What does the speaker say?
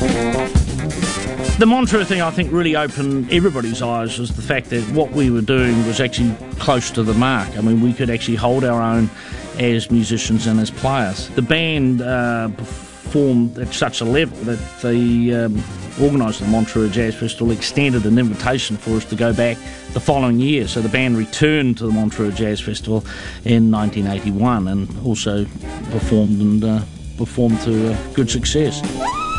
The Montreux thing, I think, really opened everybody's eyes, was the fact that what we were doing was actually close to the mark. I mean, we could actually hold our own as musicians and as players. The band performed at such a level that the organiser of the Montreux Jazz Festival extended an invitation for us to go back the following year. So the band returned to the Montreux Jazz Festival in 1981 and also performed to good success.